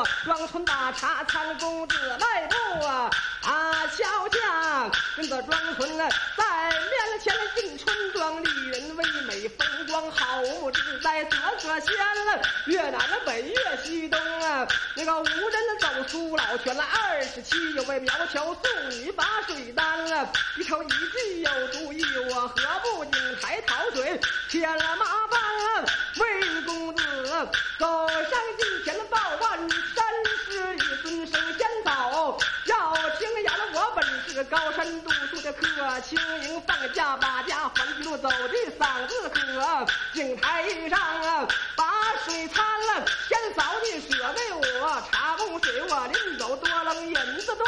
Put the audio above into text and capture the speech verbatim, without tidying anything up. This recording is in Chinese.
庄村大茶参公子迈步啊啊小将，跟着庄村啊在面前进村庄，丽人唯美风光好自在，泽泽仙了越南的北越西东啊，那个无人走出老泉了二十七，有位苗条素女把水担啊，一头一句有主意，我何不引台讨水，添了麻烦啊，魏公子走上近前报万山师与尊生先早，要听言我本是高山读书的客，轻盈放假把